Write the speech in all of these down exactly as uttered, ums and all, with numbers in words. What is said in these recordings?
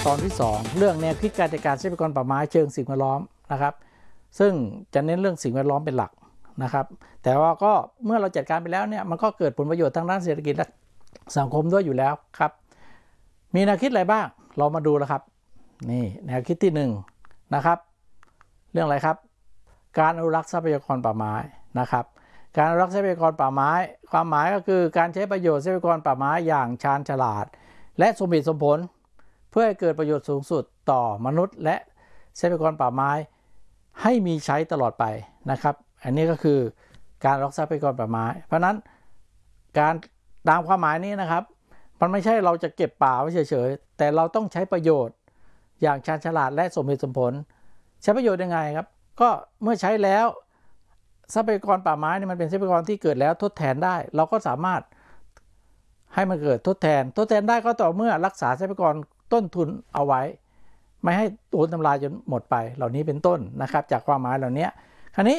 ตอนที่สองเรื่องแนวคิดการจัดการทรัพยากรป่าไม้เชิงสิ่งแวดล้อมนะครับซึ่งจะเน้นเรื่องสิ่งแวดล้อมเป็นหลักนะครับแต่ว่าก็เมื่อเราจัดการไปแล้วเนี่ยมันก็เกิดผลประโยชน์ทางด้านเศรษฐกิจและสังคมด้วยอยู่แล้วครับมีแนวคิดอะไรบ้างเรามาดูแล้วครับนี่แนวคิดที่หนึ่งนะครับเรื่องอะไรครับการอนุรักษ์ทรัพยากรป่าไม้นะครับการอนุรักษ์ทรัพยากรป่าไม้ความหมายก็คือการใช้ประโยชน์ทรัพยากรป่าไม้อย่างชาญฉลาดและสมเหตุสมผลเพื่อให้เกิดประโยชน์สูงสุดต่อมนุษย์และทรัพยากรป่าไม้ให้มีใช้ตลอดไปนะครับอันนี้ก็คือการรักษาทรัพยากรป่าไม้เพราะนั้นการตามความหมายนี้นะครับมันไม่ใช่เราจะเก็บป่าไว้เฉยๆแต่เราต้องใช้ประโยชน์อย่างชาญฉลาดและสมเหตุสมผลใช้ประโยชน์ยังไงครับก็เมื่อใช้แล้วทรัพยากรป่าไม้นี่มันเป็นทรัพยากรที่เกิดแล้วทดแทนได้เราก็สามารถให้มันเกิดทดแทนทดแทนได้ก็ต่อเมื่อรักษาทรัพยากรต้นทุนเอาไว้ไม่ให้โดนทำลายจนหมดไปเหล่านี้เป็นต้นนะครับจากความหมายเหล่านี้คราวนี้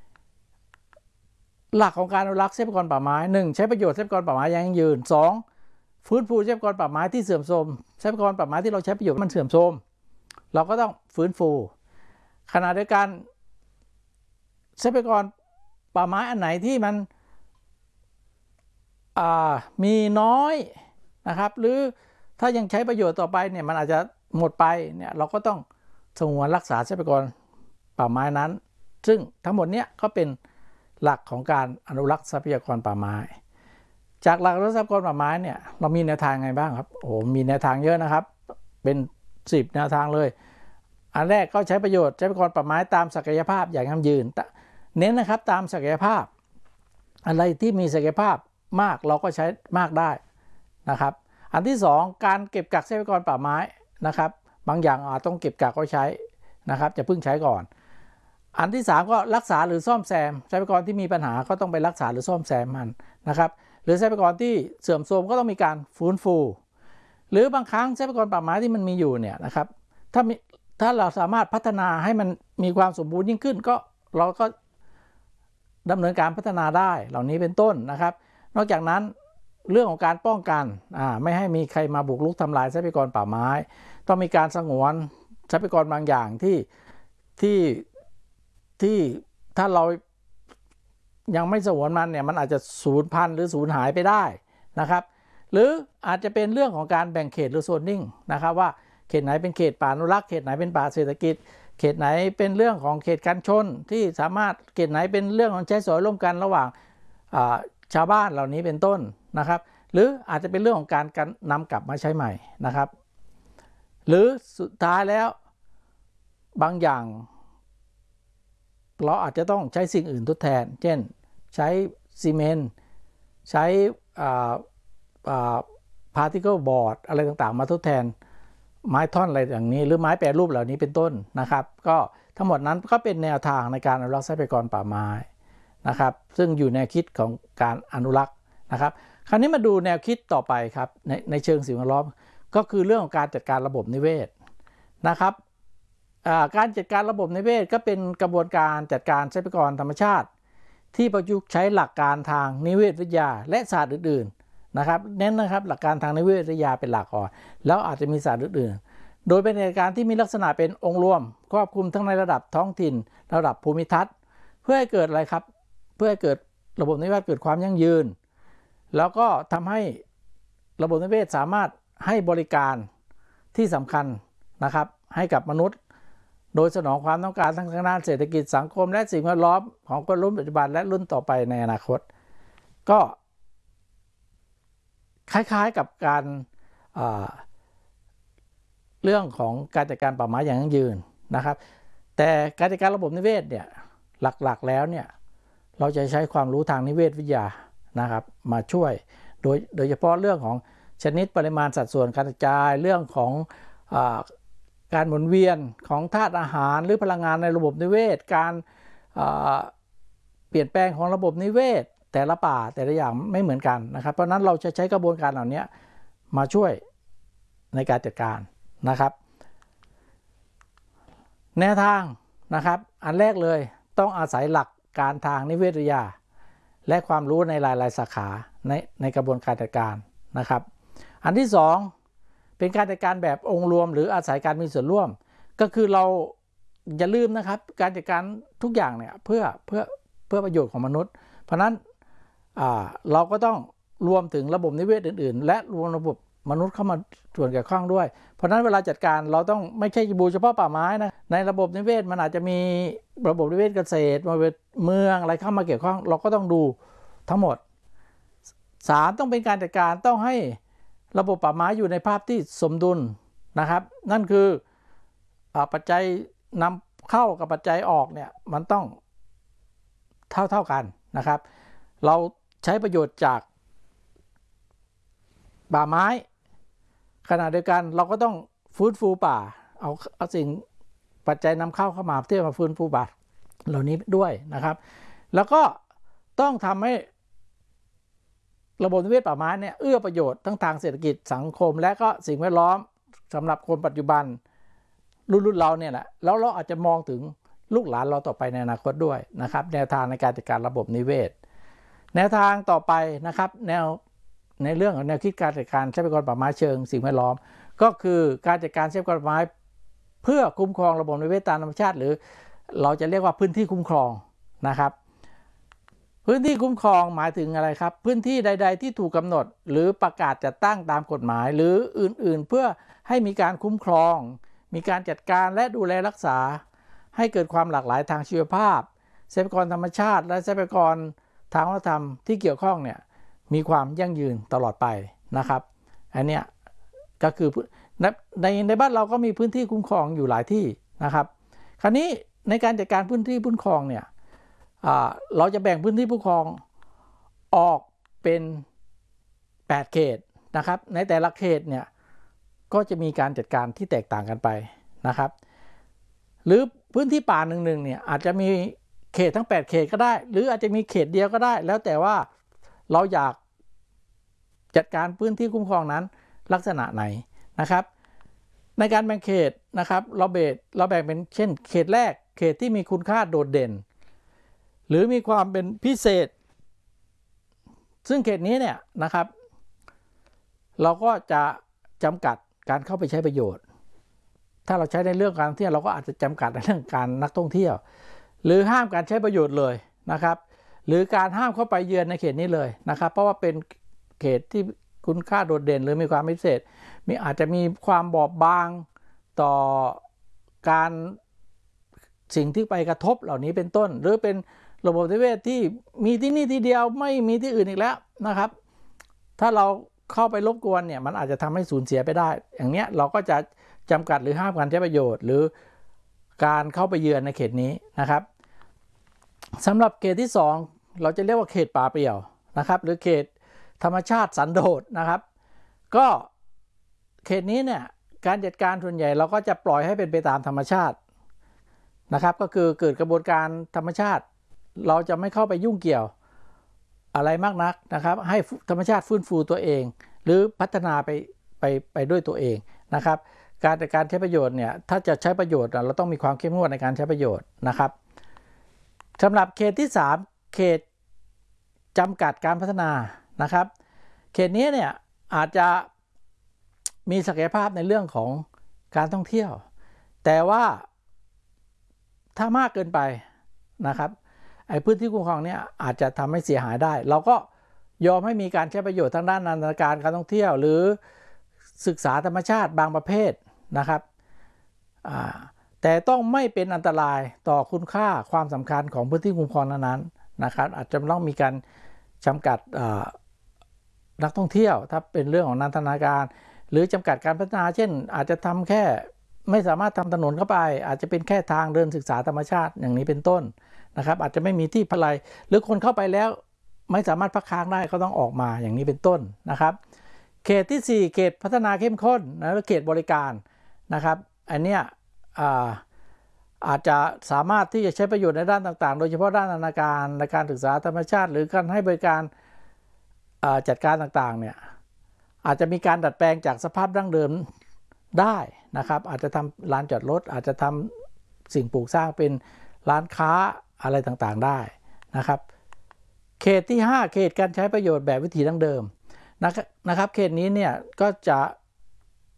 หลักของการอนุรักษ์ทรัพยากรป่าไม้หนึ่งใช้ประโยชน์ทรัพยากรป่าไม้ยั่งยืนสองฟื้นฟูทรัพยากรป่าไม้ที่เสื่อมโทรมทรัพยากรป่าไม้ที่เราใช้ประโยชน์มันเสื่อมโทรมเราก็ต้องฟื้นฟูขณะเดียวกันทรัพยากรป่าไม้อันไหนที่มันมีน้อยนะครับหรือถ้ายังใช้ประโยชน์ต่อไปเนี่ยมันอาจจะหมดไปเนี่ยเราก็ต้องสงวนรักษาทรัพยากรป่าไม้นั้นซึ่งทั้งหมดเนี้ยก็เป็นหลักของการอนุรักษ์ทรัพยากรป่าไม้จากหลักอนุรักษ์ทรัพยากรป่าไม้เนี่ยเรามีแนวทางไงบ้างครับโอ้มีแนวทางเยอะนะครับเป็นสิบแนวทางเลยอันแรกก็ใช้ประโยชน์ทรัพยากรป่าไม้ตามศักยภาพอย่างยั่งยืนเน้นนะครับตามศักยภาพอะไรที่มีศักยภาพมากเราก็ใช้มากได้นะครับอันที่สองการเก็บกักทรัพยากรป่าไม้นะครับบางอย่างอาจต้องเก็บกักก็ใช้นะครับจะพึ่งใช้ก่อนอันที่สามก็รักษาหรือซ่อมแซมทรัพยากรที่มีปัญหาก็ต้องไปรักษาหรือซ่อมแซมมันนะครับหรือทรัพยากรที่เสื่อมโทรมก็ต้องมีการฟื้นฟูหรือบางครั้งทรัพยากรป่าไม้ที่มันมีอยู่เนี่ยนะครับถ้ามีถ้าเราสามารถพัฒนาให้มันมีความสมบูรณ์ยิ่งขึ้นก็เราก็ดำเนินการพัฒนาได้เหล่านี้เป็นต้นนะครับนอกจากนั้นเรื่องของการป้องกันอ่าไม่ให้มีใครมาบุกรุกทำลายทรัพยากรป่าไม้ต้องมีการสงวนทรัพยากรบางอย่างที่ที่ที่ถ้าเรายังไม่สงวนมันเนี่ยมันอาจจะสูญพันธุ์หรือสูญหายไปได้นะครับหรืออาจจะเป็นเรื่องของการแบ่งเขตหรือโซนนิ่งนะครับว่าเขตไหนเป็นเขตป่าอนุรักษ์เขตไหนเป็นป่าเศรษฐกิจเขตไหนเป็นเรื่องของเขตกันชนที่สามารถเขตไหนเป็นเรื่องของใช้สอยร่วมกันระหว่างชาวบ้านเหล่านี้เป็นต้นนะครับหรืออาจจะเป็นเรื่องของการการนำกลับมาใช้ใหม่นะครับหรือสุดท้ายแล้วบางอย่างเราอาจจะต้องใช้สิ่งอื่นทดแทนเช่นใช้ซีเมนต์ใช้พาร์ติเคิลบอร์ดอะไรต่างๆมาทดแทนไม้ท่อนอะไรอย่างนี้หรือไม้แปรรูปเหล่านี้เป็นต้นนะครับก็ทั้งหมดนั้นก็เป็นแนวทางในการอนุรักษ์ทรัพยากรป่าไม้นะครับซึ่งอยู่ในแนวคิดของการอนุรักษ์นะครับคราวนี้มาดูแนวคิดต่อไปครับในในเชิงสิ่งแวดล้อมก็คือเรื่องของการจัดการระบบนิเวศนะครับการจัดการระบบนิเวศก็เป็นกระบวนการจัดการทรัพยากรธรรมชาติที่ประยุกต์ใช้หลักการทางนิเวศวิทยาและศาสตร์อื่นๆนะครับเน้นนะครับหลักการทางนิเวศวิทยาเป็นหลักก่อนแล้วอาจจะมีศาสตร์อื่นๆโดยเป็นการที่มีลักษณะเป็นองค์รวมครอบคลุมทั้งในระดับท้องถิ่นระดับภูมิทัศน์เพื่อให้เกิดอะไรครับเพื่อให้เกิดระบบนิเวศเกิดความยั่งยืนแล้วก็ทำให้ระบบนิเวศสามารถให้บริการที่สำคัญนะครับให้กับมนุษย์โดยสนองความต้องการทั้งทางด้านเศรษฐกิจสังคมและสิ่งแวดล้อมของคนรุ่นปัจจุบันและรุ่นต่อไปในอนาคตก็คล้ายๆกับการเรื่องของการจัดการป่าไม้อย่างยั่งยืนนะครับแต่การจัดการระบบนิเวศเนี่ยหลักๆแล้วเนี่ยเราจะใช้ความรู้ทางนิเวศวิทยานะครับมาช่วยโดยโดยเฉพาะเรื่องของชนิดปริมาณสัดส่วนการกระจายเรื่องของอ่าการหมุนเวียนของธาตุอาหารหรือพลังงานในระบบนิเวศการเปลี่ยนแปลงของระบบนิเวศแต่ละป่าแต่ละอย่างไม่เหมือนกันนะครับเพราะนั้นเราจะใช้กระบวนการเหล่านี้มาช่วยในการจัดการนะครับแนวทางนะครับอันแรกเลยต้องอาศัยหลักการทางนิเวศวิทยาและความรู้ในหลายๆสาขาในในกระบวนการจัดการนะครับอันที่สองเเป็นการจัดการแบบองค์รวมหรืออาศัยการมีส่วนร่วมก็คือเราอย่าลืมนะครับการจัดการทุกอย่างเนี่ยเพื่อเพื่อเพื่อประโยชน์ของมนุษย์เพราะนั้นเราก็ต้องรวมถึงระบบนิเวศอื่นๆและรวมระบบมนุษย์เข้ามาส่วนเกี่ยวข้องด้วยเพราะนั้นเวลาจัดการเราต้องไม่ใช่ดูเฉพาะป่าไม้นะในระบบนิเวศมันอาจจะมีระบบนิเวศเกษตรมาเป็นเมืองอะไรเข้ามาเกี่ยวข้องเราก็ต้องดูทั้งหมดสามต้องเป็นการจัดการต้องให้ระบบป่าไม้อยู่ในภาพที่สมดุลนะครับนั่นคือปัจจัยนำเข้ากับปัจจัยออกเนี่ยมันต้องเท่าเท่ากันนะครับเราใช้ประโยชน์จากป่าไม้ขณะเดียวกันเราก็ต้องฟื้นฟูป่าเอาเอาสิ่งปัจจัยนำเข้าเข้ามาเพื่อมาฟื้นฟูป่าเหล่านี้ด้วยนะครับแล้วก็ต้องทำให้ระบบนิเวศป่าไม้เนี่ยเอื้อประโยชน์ทั้งทางเศรษฐกิจสังคมและก็สิ่งแวดล้อมสำหรับคนปัจจุบันรุ่นรุ่นเราเนี่ยแหละแล้วเราอาจจะมองถึงลูกหลานเราต่อไปในอนาคตด้วยนะครับแนวทางในการจัดการระบบนิเวศแนวทางต่อไปนะครับแนวในเรื่องของแนวคิดการจัดการทรัพยากรป่าไม้เชิงสิ่งแวดล้อมก็คือการจัดการทรัพยากรป่าไม้เพื่อคุ้มครองระบบนิเวศตามธรรมชาติหรือเราจะเรียกว่าพื้นที่คุ้มครองนะครับพื้นที่คุ้มครองหมายถึงอะไรครับพื้นที่ใดๆที่ถูกกำหนดหรือประกาศจัดตั้งตามกฎหมายหรืออื่นๆเพื่อให้มีการคุ้มครองมีการจัดการและดูแลรักษาให้เกิดความหลากหลายทางชีวภาพทรัพยากรธรรมชาติและทรัพยากรทางวัฒนธรรมที่เกี่ยวข้องเนี่ยมีความยั่งยืนตลอดไปนะครับอันเนี้ยก็คือในในในบ้านเราก็มีพื้นที่คุ้มครองอยู่หลายที่นะครับคราวนี้ในการจัดการพื้นที่คุ้มครองเนี่ยเราจะแบ่งพื้นที่คุ้มครองออกเป็นแปดเขตนะครับในแต่ละเขตเนี่ยก็จะมีการจัดการที่แตกต่างกันไปนะครับหรือพื้นที่ป่าหนึ่งๆเนี่ยอาจจะมีเขตทั้งแปดเขตก็ได้หรืออาจจะมีเขตเดียวก็ได้แล้วแต่ว่าเราอยากจัดการพื้นที่คุ้มครองนั้นลักษณะไหนนะครับในการแบ่งเขตนะครับเราเบสเราแบ่งเป็นเช่นเขตแรกเขตที่มีคุณค่าโดดเด่นหรือมีความเป็นพิเศษซึ่งเขตนี้เนี่ยนะครับเราก็จะจำกัดการเข้าไปใช้ประโยชน์ถ้าเราใช้ในเรื่องการท่องเที่ยวเราก็อาจจะจำกัดในเรื่องการนักท่องเที่ยวหรือห้ามการใช้ประโยชน์เลยนะครับหรือการห้ามเข้าไปเยือนในเขตนี้เลยนะครับเพราะว่าเป็นเขตที่คุณค่าโดดเด่นหรือมีความพิเศษมีอาจจะมีความบอบบางต่อการสิ่งที่ไปกระทบเหล่านี้เป็นต้นหรือเป็นระบบนิเวศที่มีที่นี่ทีเดียวไม่มีที่อื่นอีกแล้วนะครับถ้าเราเข้าไปรบกวนเนี่ยมันอาจจะทำให้สูญเสียไปได้อย่างเนี้ยเราก็จะจำกัดหรือห้ามการใช้ประโยชน์หรือการเข้าไปเยือนในเขตนี้นะครับสำหรับเขตที่สองเราจะเรียกว่าเขตป่าเปลี่ยวนะครับหรือเขตธรรมชาติสันโดษนะครับก็เขตนี้เนี่ยการจัดการส่วนใหญ่เราก็จะปล่อยให้เป็นไปตามธรรมชาตินะครับก็คือเกิดกระบวนการธรรมชาติเราจะไม่เข้าไปยุ่งเกี่ยวอะไรมากนักนะครับให้ธรรมชาติฟื้นฟูตัวเองหรือพัฒนาไปไปไปด้วยตัวเองนะครับการจัดการใช้ประโยชน์เนี่ยถ้าจะใช้ประโยชน์เราต้องมีความเข้มงวดในการใช้ประโยชน์นะครับสำหรับเขตที่สามเขตจำกัดการพัฒนานะครับเขตนี้เนี่ยอาจจะมีศักยภาพในเรื่องของการท่องเที่ยวแต่ว่าถ้ามากเกินไปนะครับไอ้พื้นที่คุ้มครองเนี่ยอาจจะทำให้เสียหายได้เราก็ยอมให้มีการใช้ประโยชน์ทางด้านนันทนาการการท่องเที่ยวหรือศึกษาธรรมชาติบางประเภทนะครับแต่ต้องไม่เป็นอันตรายต่อคุณค่าความสำคัญของพื้นที่คุ้มครองนั้นๆนะครับอาจจะต้องมีการจำกัดนักท่องเที่ยวถ้าเป็นเรื่องของนันทนาการหรือจำกัดการพัฒนาเช่นอาจจะทำแค่ไม่สามารถทำถนนเข้าไปอาจจะเป็นแค่ทางเดินศึกษาธรรมชาติอย่างนี้เป็นต้นนะครับอาจจะไม่มีที่พลายหรือคนเข้าไปแล้วไม่สามารถพักค้างได้ก็ต้องออกมาอย่างนี้เป็นต้นนะครับเขตที่สี่เขตพัฒนาเข้มข้นนะและเขตบริการนะครับอันเนี้ยอาอาจจะสามารถที่จะใช้ประโยชน์ในด้านต่างๆโดยเฉพาะด้านนานาการในการศึกษาธรรมชาติหรือการให้บริการจัดการต่างๆเนี่ยอาจจะมีการดัดแปลงจากสภาพดั้งเดิมได้นะครับอาจจะทำลานจอดรถอาจจะทำสิ่งปลูกสร้างเป็นร้านค้าอะไรต่างๆได้นะครับเขตที่ห้าเขตการใช้ประโยชน์แบบวิถีดั้งเดิมนะครับเขตนี้เนี่ยก็จะ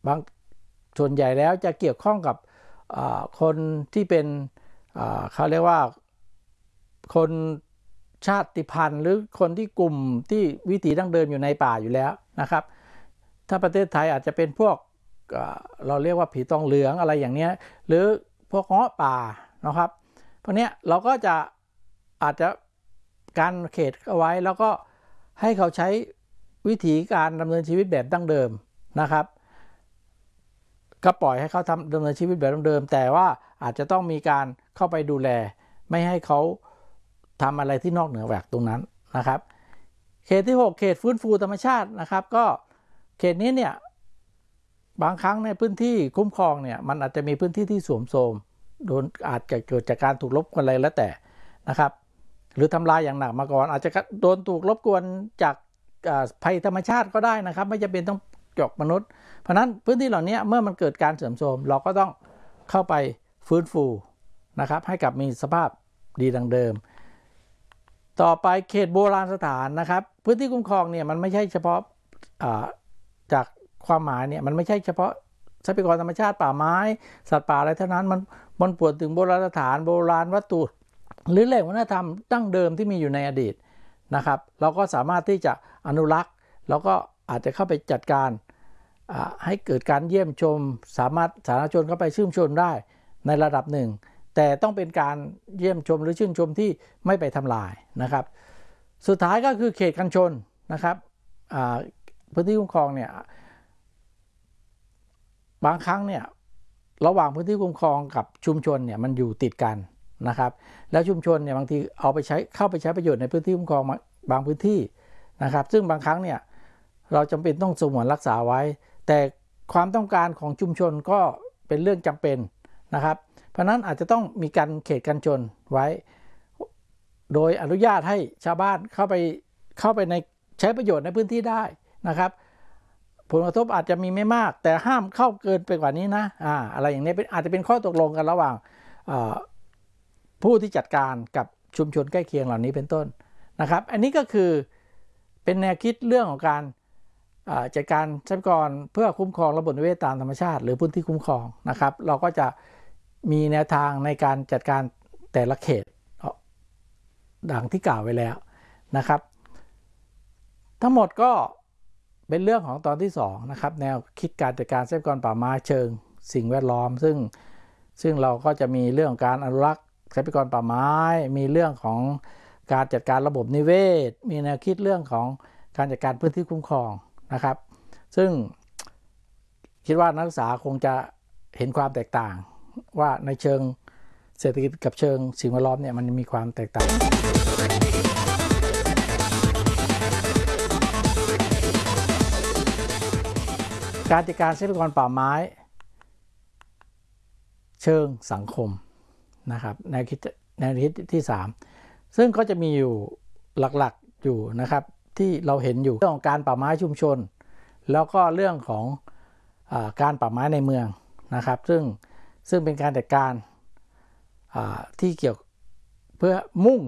บางส่วนใหญ่แล้วจะเกี่ยวข้องกับคนที่เป็นเขาเรียกว่าคนชาติพันธุ์หรือคนที่กลุ่มที่วิถีดั้งเดิมอยู่ในป่าอยู่แล้วนะครับถ้าประเทศไทยอาจจะเป็นพวกเราเรียกว่าผีตองเหลืองอะไรอย่างเนี้ยหรือพวกเงาะป่านะครับพวกเนี้ยเราก็จะอาจจะการเขตเอาไว้แล้วก็ให้เขาใช้วิธีการดำเนินชีวิตแบบดั้งเดิมนะครับก็ปล่อยให้เขาทำดำเนินชีวิตแบบดั้งเดิมแต่ว่าอาจจะต้องมีการเข้าไปดูแลไม่ให้เขาทำอะไรที่นอกเหนือจากตรงนั้นนะครับเขตที่หกเขตฟื้นฟูธรรมชาตินะครับก็เขตนี้เนี่ยบางครั้งในพื้นที่คุ้มครองเนี่ยมันอาจจะมีพื้นที่ที่สวมโทรมโดนอาจจะเกิดจากการถูกรบกวนอะไรแล้วแต่นะครับหรือทำลายอย่างหนักมาก่อนอาจจะโดนถูกรบกวนจากภัยธรรมชาติก็ได้นะครับไม่จำเป็นต้องเกี่ยวกับมนุษย์เพราะนั้นพื้นที่เหล่านี้เมื่อมันเกิดการเสื่อมโทรมเราก็ต้องเข้าไปฟื้นฟูนะครับให้กลับมีสภาพดีดังเดิมต่อไปเขตโบราณสถานนะครับพื้นที่คุ้มครองเนี่ยมันไม่ใช่เฉพาะจากความหมายเนี่ยมันไม่ใช่เฉพาะทรัพยากรธรรมชาติป่าไม้สัตว์ป่าอะไรเท่านั้นมันมันปวดถึงโบราณสถานโบราณวัตถุหรือแหล่งวัฒนธรรมดั้งเดิมที่มีอยู่ในอดีตนะครับเราก็สามารถที่จะอนุรักษ์แล้วก็อาจจะเข้าไปจัดการให้เกิดการเยี่ยมชมสามารถสาธารณชนเข้าไปชื่นชมได้ในระดับหนึ่งแต่ต้องเป็นการเยี่ยมชมหรือชื่นชมที่ไม่ไปทำลายนะครับสุดท้ายก็คือเขตกันชนนะครับพื้นที่คุ้มครองเนี่ยบางครั้งเนี่ยระหว่างพื้นที่คุ้มครองกับชุมชนเนี่ยมันอยู่ติดกันนะครับแล้วชุมชนเนี่ยบางทีเอาไปใช้เข้าไปใช้ประโยชน์ในพื้นที่คุ้มครองบางพื้นที่นะครับซึ่งบางครั้งเนี่ยเราจำเป็นต้องสงวนรักษาไว้แต่ความต้องการของชุมชนก็เป็นเรื่องจำเป็นนะครับเพราะนั้นอาจจะต้องมีการเขตกันชนไว้โดยอนุญาตให้ชาวบ้านเข้าไปเข้าไปในใช้ประโยชน์ในพื้นที่ได้นะครับผลกระทบอาจจะมีไม่มากแต่ห้ามเข้าเกินไปกว่านี้นะอ่าอะไรอย่างนี้เป็นอาจจะเป็นข้อตกลงกันระหว่างผู้ที่จัดการกับชุมชนใกล้เคียงเหล่านี้เป็นต้นนะครับอันนี้ก็คือเป็นแนวคิดเรื่องของการจัดการทรัพยากรเพื่อคุ้มครองระบบนิเวศตามธรรมชาติหรือพื้นที่คุ้มครองนะครับเราก็จะมีแนวทางในการจัดการแต่ละเขตดังที่กล่าวไว้แล้วนะครับทั้งหมดก็เป็นเรื่องของตอนที่สองนะครับแนวคิดการจัดการทรัพยากรป่าไม้เชิงสิ่งแวดล้อมซึ่งซึ่งเราก็จะมีเรื่องของการอนุรักษ์ทรัพยากรป่าไม้มีเรื่องของการจัดการระบบนิเวศมีแนวคิดเรื่องของการจัดการพื้นที่คุ้มครองนะครับซึ่งคิดว่านักศึกษาคงจะเห็นความแตกต่างว่าในเชิงเศรษฐกิจกับเชิงสิ่งแวดล้อมเนี่ยมันมีความแตกต่างการจัดการทรัพยากรป่าไม้เชิงสังคมนะครับแนวคิดแนวคิดที่สามซึ่งก็จะมีอยู่หลักๆอยู่นะครับที่เราเห็นอยู่เรื่องของการป่าไม้ชุมชนแล้วก็เรื่องของอ่าการป่าไม้ในเมืองนะครับซึ่งซึ่งเป็นการจัดการที่เกี่ยวเพื่อมุ่ง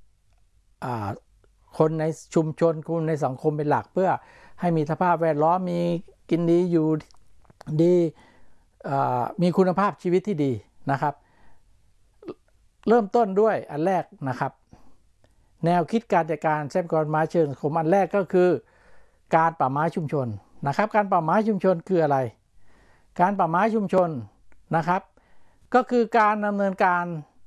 คนในชุมชนคนในสังคมเป็นหลักเพื่อให้มีสภาพแวดล้อมมีกินดีอยู่ดีมีคุณภาพชีวิตที่ดีนะครับเริ่มต้นด้วยอันแรกนะครับแนวคิดการจัดการทรัพยากรไม้เชิงสังคมอันแรกก็คือการป่าไม้ชุมชนนะครับการป่าไม้ชุมชนคืออะไรการป่าไม้ชุมชนนะครับก็คือการดำเนินการ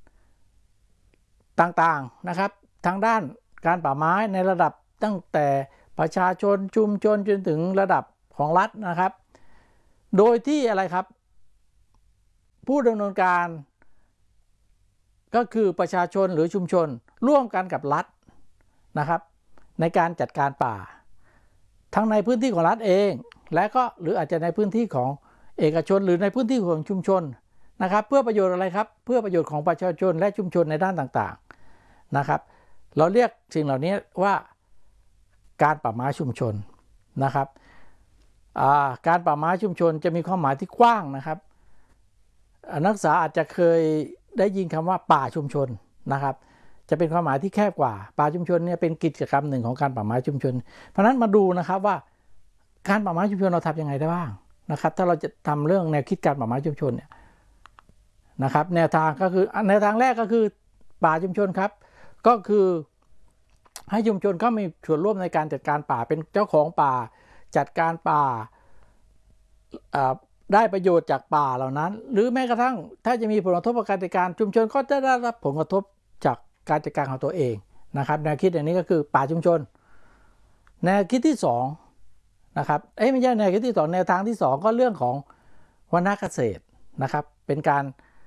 ต่างๆนะครับทางด้านการป่าไม้ในระดับตั้งแต่ประชาชนชุมชนจนถึงระดับของรัฐนะครับโดยที่อะไรครับผู้ดำเนินการก็คือประชาชนหรือชุมชนร่วมกันกับรัฐนะครับในการจัดการป่าทั้งในพื้นที่ของรัฐเองและก็หรืออาจจะในพื้นที่ของเอกชนหรือในพื้นที่ของชุมชนนะครับเพื่อประโยชน์อะไรครับเพื่อประโยชน์ของประชาชนและชุมชนในด้านต่างๆนะครับเราเรียกสิ่งเหล่านี้ว่าการป่าไม้ชุมชนนะครับการป่าไม้ชุมชนจะมีความหมายที่กว้างนะครับนักศึกษาอาจจะเคยได้ยินคำว่าป่าชุมชนนะครับจะเป็นความหมายที่แคบกว่าป่าชุมชนเนี่ยเป็นกิจกรรมหนึ่งของการป่าไม้ชุมชนเพราะนั้นมาดูนะครับว่าการป่าไม้ชุมชนเราทำยังไงได้บ้างนะครับถ้าเราจะทำเรื่องแนวคิดการป่าไม้ชุมชนเนี่ยนะครับแนวทางก็คือแนวทางแรกก็คือป่าชุมชนครับก็คือให้ชุมชนเขามีส่วนร่วมในการจัดการป่าเป็นเจ้าของป่าจัดการป่าได้ประโยชน์จากป่าเหล่านั้นหรือแม้กระทั่งถ้าจะมีผลกระทบกับการจัดการชุมชนก็จะได้รับผลกระทบจากการจัดการของตัวเองนะครับแนวคิดอย่างนี้ก็คือป่าชุมชนแนวคิดที่สองนะครับเอ้ยไม่ใช่แนวคิดที่สองแนวทางที่สองก็เรื่องของวรรณเกษตรนะครับเป็นการ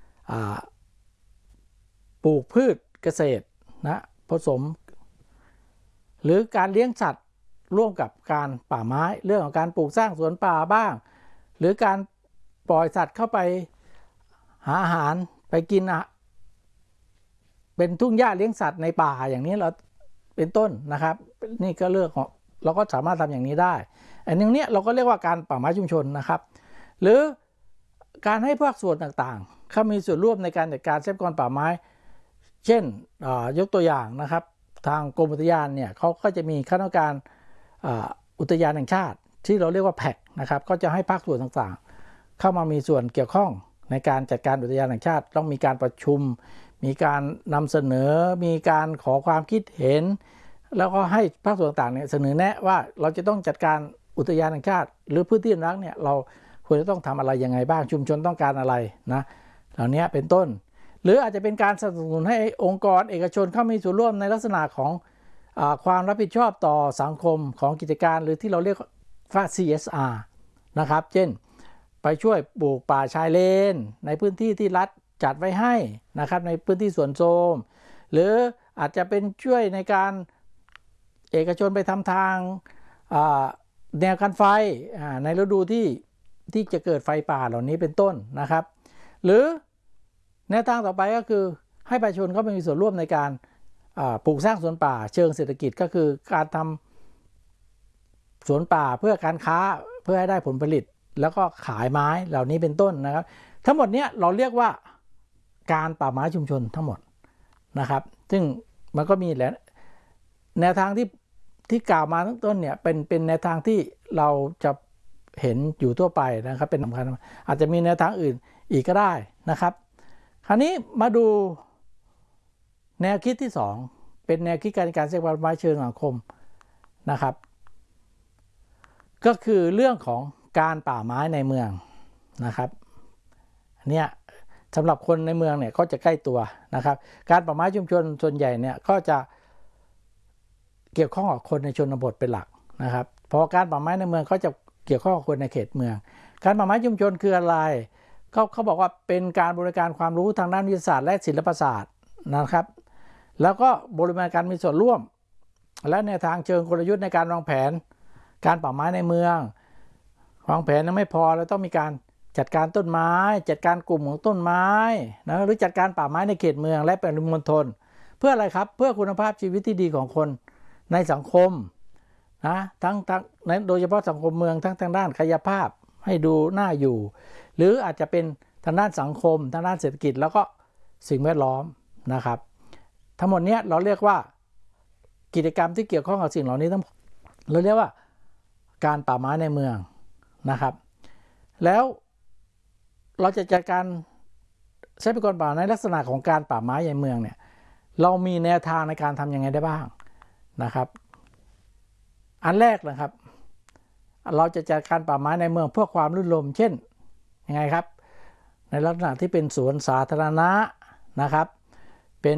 ปลูกพืชเกษตรนะผสมหรือการเลี้ยงสัตว์ร่วมกับการป่าไม้เรื่องของการปลูกสร้างสวนป่าบ้างหรือการปล่อยสัตว์เข้าไปหาอาหารไปกินอ่ะเป็นทุ่งหญ้าเลี้ยงสัตว์ในป่าอย่างนี้เราเป็นต้นนะครับนี่ก็เรื่องของเราก็สามารถทำอย่างนี้ได้อันนี้เราก็เรียกว่าการป่าไม้ชุมชนนะครับหรือการให้ภาคส่วนต่างๆเข้ามีส่วนร่วมในการจัดการทรัพยากรป่าไม้เช่นยกตัวอย่างนะครับทางกรมอุทยานเนี่ยเขาก็จะมีคณะกรรมการอุทยานแห่งชาติที่เราเรียกว่าแพ็กนะครับก็จะให้ภาคส่วนต่างๆเข้ามามีส่วนเกี่ยวข้องในการจัดการอุทยานแห่งชาติต้องมีการประชุมมีการนำเสนอมีการขอความคิดเห็นแล้วก็ให้ภาคส่วนต่างๆเนี่ยเสนอแนะว่าเราจะต้องจัดการอุทยานแห่งชาติหรือพื้นที่อนุรักษ์เนี่ยเราควรจะต้องทำอะไรยังไงบ้างชุมชนต้องการอะไรนะเหล่านี้เป็นต้นหรืออาจจะเป็นการสนับสนุนให้องค์กรเอกชนเข้ามีส่วนร่วมในลักษณะของความรับผิดชอบต่อสังคมของกิจการหรือที่เราเรียกว่า ซี เอส อาร์ นะครับเช่นไปช่วยปลูกป่าชายเลนในพื้นที่ที่รัฐจัดไว้ให้นะครับในพื้นที่สวนโทรมหรืออาจจะเป็นช่วยในการเอกชนไปทำทางแนวกันไฟในฤดูที่ที่จะเกิดไฟป่าเหล่านี้เป็นต้นนะครับหรือแนวทางต่อไปก็คือให้ประชาชนเข้าไปมีส่วนร่วมในการปลูกสร้างสวนป่าเชิงเศรษฐกิจก็คือการทำสวนป่าเพื่อการค้าเพื่อให้ได้ผลผลิตแล้วก็ขายไม้เหล่านี้เป็นต้นนะครับทั้งหมดนี้เราเรียกว่าการป่าไม้ชุมชนทั้งหมดนะครับซึ่งมันก็มีแหละแนวทางที่ที่กล่าวมาตั้งต้นเนี่ยเป็นเป็นแนวทางที่เราจะเห็นอยู่ทั่วไปนะครับเป็นสำคัญอาจจะมีแนวทางอื่นอีกก็ได้นะครับคราวนี้มาดูแนวคิดที่สองเป็นแนวคิดการการใช้ป่าไม้เชิงสังคมนะครับก็คือเรื่องของการป่าไม้ในเมืองนะครับเนี่ยสำหรับคนในเมืองเนี่ยก็จะใกล้ตัวนะครับการป่าไม้ชุมชนส่วนใหญ่เนี่ยก็จะเกี่ยวข้องกับคนในชนบทเป็นหลักนะครับเพราะการป่าไม้ในเมืองก็จะเกี่ยวข้องกับคนในเขตเมืองการป่าไม้ชุมชนคืออะไรเขาเขาบอกว่าเป็นการบริการความรู้ทางด้านวิทยาศาสตร์และศิลปศาสตร์นะครับแล้วก็บริการการมีส่วนร่วมและแนวทางเชิงกลยุทธ์ในการวางแผนการป่าไม้ในเมืองวางแผนนั้นไม่พอเราต้องมีการจัดการต้นไม้จัดการกลุ่มของต้นไม้นะหรือจัดการป่าไม้ในเขตเมืองและปริมณฑลเพื่ออะไรครับเพื่อคุณภาพชีวิตที่ดีของคนในสังคมนะทั้งทั้งโดยเฉพาะสังคมเมืองทั้งทางด้านกายภาพให้ดูน่าอยู่หรืออาจจะเป็นทางด้านสังคมทางด้านเศรษฐกิจแล้วก็สิ่งแวดล้อมนะครับทั้งหมดนี้เราเรียกว่ากิจกรรมที่เกี่ยวข้องกับสิ่งเหล่านี้ทั้งเราเรียกว่าการป่าไม้ในเมืองนะครับแล้วเราจะจัดการทรัพยากรป่าในลักษณะของการป่าไม้ในเมืองเนี่ยเรามีแนวทางในการทำยังไงได้บ้างนะครับอันแรกนะครับเราจะจัดการป่าไม้ในเมืองเพื่อความรื่นรมย์เช่นยังไงครับในลักษณะที่เป็นสวนสาธารณะนะครับเป็น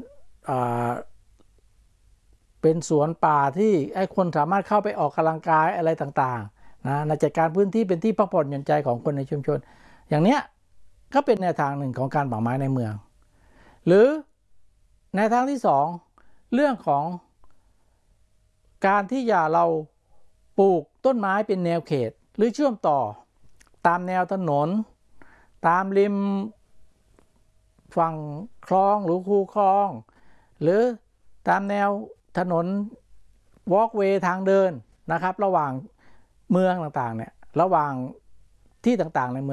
เป็นสวนป่าที่ให้คนสามารถเข้าไปออกกำลังกายอะไรต่างๆนะในจัดการพื้นที่เป็นที่พักผ่อนหย่อนใจของคนในชุมชนอย่างเนี้ยก็เป็นแนวทางหนึ่งของการป่าไม้ในเมืองหรือแนวทางที่สองเรื่องของการที่อย่าเราปลูกต้นไม้เป็นแนวเขตหรือเชื่อมต่อตามแนวถนนตามริมฝั่งคลองหรือคูคลองหรือตามแนวถนนวอล์กเวย์ทางเดินนะครับระหว่างเมืองต่างๆเนี่ยระหว่างที่ต่างๆในเมือง